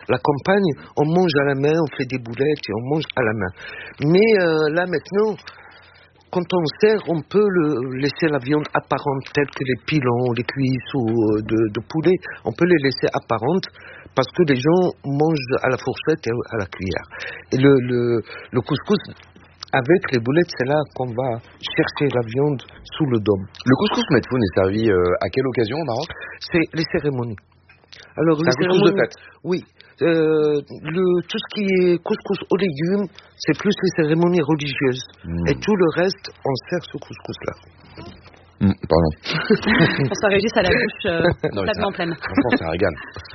la campagne, on mange à la main, on fait des boulettes et on mange à la main. Mais là maintenant, quand on sert, on peut laisser la viande apparente, telle que les pilons, les cuisses ou de poulet. On peut les laisser apparentes parce que les gens mangent à la fourchette et à la cuillère. Et le couscous, avec les boulettes, c'est là qu'on va chercher la viande sous le dôme. Le couscous Medfoun est servi à quelle occasion au Maroc ? C'est les cérémonies. Alors, c'est un couscous de fête. Oui. Tout ce qui est couscous aux légumes, c'est plus les cérémonies religieuses. Et tout le reste, on sert ce couscous-là. Pardon. On s'enregistre à la bouche complètement pleine. Franchement, c'est un régal.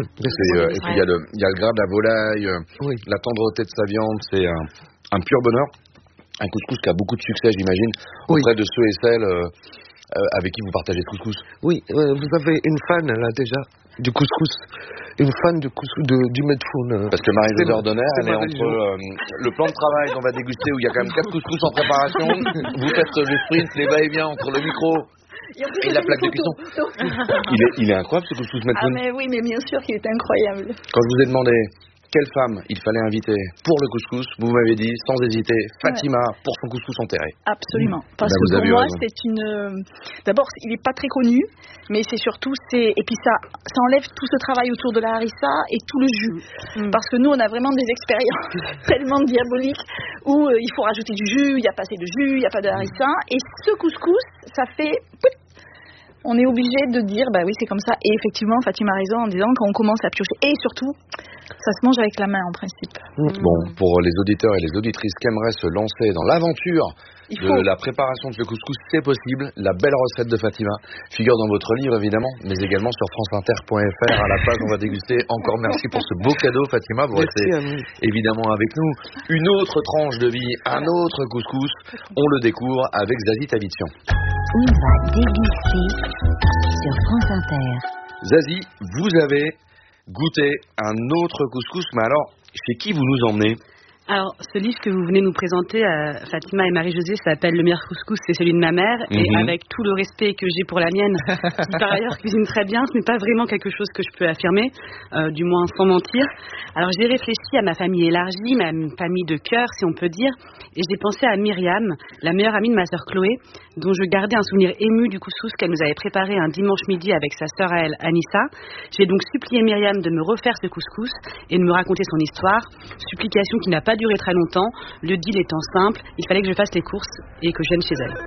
Et puis, il y a le gras de la volaille, la tendreté de sa viande, c'est un pur bonheur. Un couscous qui a beaucoup de succès, j'imagine, auprès de ceux et celles avec qui vous partagez ce couscous. Oui, vous avez une fan là déjà du couscous, une fan du Medfoun. Parce que Marie-Josée Ordonner, elle est entre le plan de travail qu'on va déguster où il y a quand même 4 couscous en préparation. Vous faites le sprint, les va-et-vient entre le micro et la plaque de cuisson. Il est incroyable ce couscous Medfoun. Ah mais oui, mais bien sûr qu'il est incroyable. Quand je vous ai demandé quelle femme il fallait inviter pour le couscous, vous m'avez dit sans hésiter Fatima pour son couscous enterré. Absolument. Parce que pour moi, c'est une. D'abord, il n'est pas très connu, mais c'est surtout et puis ça enlève tout ce travail autour de la harissa et tout le jus. Parce que nous, on a vraiment des expériences tellement diaboliques où il faut rajouter du jus, il n'y a pas assez de jus, il n'y a pas de harissa, et ce couscous, ça fait. On est obligé de dire, bah oui, c'est comme ça. Et effectivement, Fatima a raison en disant quand on commence à piocher. Et surtout, ça se mange avec la main en principe. Bon, pour les auditeurs et les auditrices qui aimeraient se lancer dans l'aventure de la préparation de ce couscous, c'est possible. La belle recette de Fatima figure dans votre livre, évidemment, mais également sur franceinter.fr à la page on va déguster. Encore merci pour ce beau cadeau, Fatima. Vous restez évidemment avec nous. Une autre tranche de vie, un autre couscous. On le découvre avec Zazie Tavitian. On va déguster sur France Inter. Zazie, vous avez goûté un autre couscous, mais alors, chez qui vous nous emmenez ? Alors, ce livre que vous venez nous présenter, Fatima et Marie-Josée, s'appelle Le meilleur couscous, c'est celui de ma mère. Et avec tout le respect que j'ai pour la mienne, qui par ailleurs cuisine très bien, ce n'est pas vraiment quelque chose que je peux affirmer, du moins sans mentir. Alors, j'ai réfléchi à ma famille élargie, ma famille de cœur, si on peut dire, et j'ai pensé à Myriam, la meilleure amie de ma sœur Chloé, dont je gardais un souvenir ému du couscous qu'elle nous avait préparé un dimanche midi avec sa sœur à elle, Anissa. J'ai donc supplié Myriam de me refaire ce couscous et de me raconter son histoire, supplication qui n'a pas duré très longtemps, le deal étant simple, il fallait que je fasse les courses et que je vienne chez elle.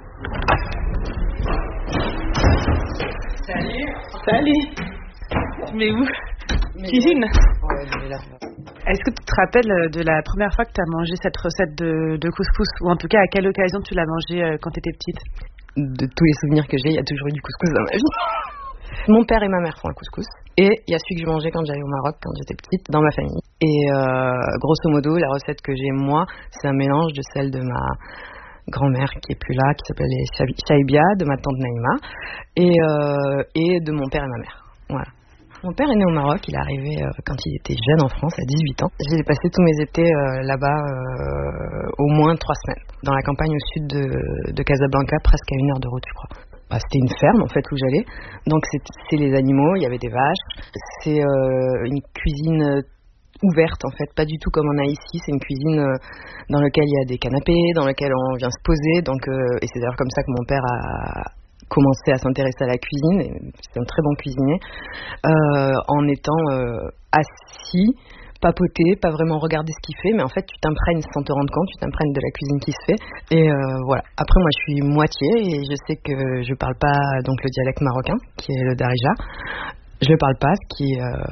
Salut. Mais où? Cuisine. Est-ce que tu te rappelles de la première fois que tu as mangé cette recette de couscous, ou en tout cas à quelle occasion tu l'as mangée quand tu étais petite? De tous les souvenirs que j'ai, il y a toujours eu du couscous dans ma vie. Mon père et ma mère font le couscous. Et il y a celui que je mangeais quand j'allais au Maroc, quand j'étais petite, dans ma famille. Et grosso modo, la recette que j'ai moi, c'est un mélange de celle de ma grand-mère qui est plus là, qui s'appelait Shaibia, de ma tante Naïma, et de mon père et ma mère. Voilà. Mon père est né au Maroc, il est arrivé quand il était jeune en France, à 18 ans. J'ai passé tous mes étés là-bas au moins 3 semaines, dans la campagne au sud de Casablanca, presque à 1 heure de route, je crois. C'était une ferme en fait où j'allais, donc c'est les animaux, il y avait des vaches, c'est une cuisine ouverte en fait, pas du tout comme on a ici, c'est une cuisine dans laquelle il y a des canapés, dans laquelle on vient se poser, donc, et c'est d'ailleurs comme ça que mon père a commencé à s'intéresser à la cuisine, et c'est un très bon cuisinier, en étant assis, papoter, pas vraiment regarder ce qu'il fait, mais en fait tu t'imprègnes sans te rendre compte, tu t'imprègnes de la cuisine qui se fait, et voilà. Après moi je suis moitié, et je sais que je parle pas donc le dialecte marocain, qui est le darija, je le parle pas, ce qui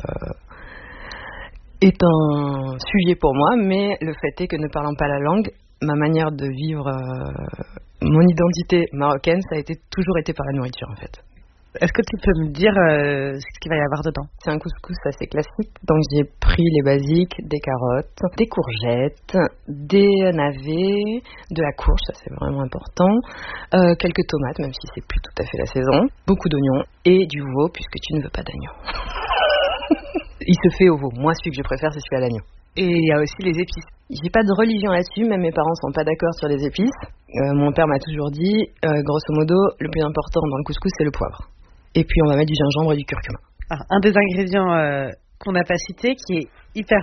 est un sujet pour moi, mais le fait est que ne parlant pas la langue, ma manière de vivre mon identité marocaine, ça a toujours été par la nourriture en fait. Est-ce que tu peux me dire ce qu'il va y avoir dedans? C'est un couscous assez classique, donc j'ai pris les basiques, des carottes, des courgettes, des navets, de la courge, ça c'est vraiment important, quelques tomates, même si c'est plus tout à fait la saison, beaucoup d'oignons et du veau, puisque tu ne veux pas d'agneau. Il se fait au veau, moi celui que je préfère c'est celui à l'agneau. Et il y a aussi les épices. J'ai pas de religion là-dessus, même mes parents sont pas d'accord sur les épices. Mon père m'a toujours dit, grosso modo, le plus important dans le couscous c'est le poivre. Et puis on va mettre du gingembre et du curcuma. Alors, un des ingrédients qu'on n'a pas cité, qui est hyper